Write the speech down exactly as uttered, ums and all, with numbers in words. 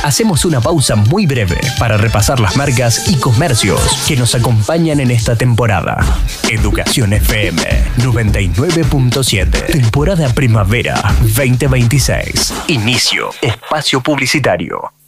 hacemos una pausa muy breve para repasar las marcas y comercios que nos acompañan en esta temporada. Educación F M noventa y nueve punto siete. Temporada primavera veinte veintiséis. Inicio espacio publicitario.